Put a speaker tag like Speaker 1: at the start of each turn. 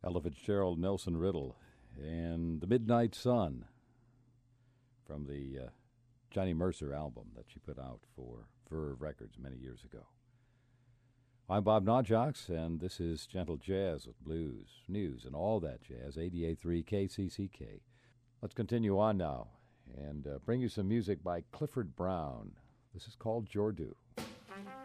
Speaker 1: Ella Fitzgerald, Nelson Riddle, and The Midnight Sun from the Johnny Mercer album that she put out for Verve Records many years ago. I'm Bob Nodjox, and this is Gentle Jazz with blues, news, and all that jazz, 88.3 KCCK. Let's continue on now and bring you some music by Clifford Brown. This is called Jordu.